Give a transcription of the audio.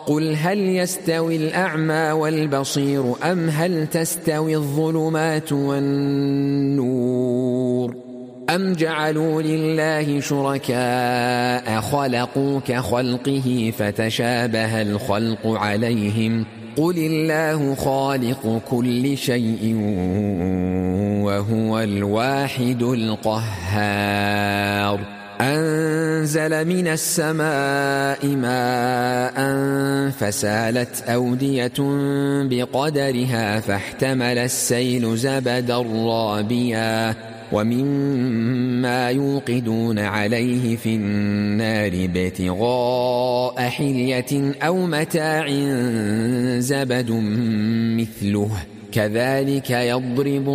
قل هل يستوي الأعمى والبصير أم هل تستوي الظلمات والنور أم جعلوا لله شركاء خلقوا كخلقه فتشابه الخلق عليهم قل الله خالق كل شيء وهو الواحد القهار أنزل من السماء ماء فسالت أودية بقدرها فاحتمل السيل زبدا رابيا ومما يوقدون عليه في النار ابتغاء حلية أو متاع زبد مثله كذلك يضرب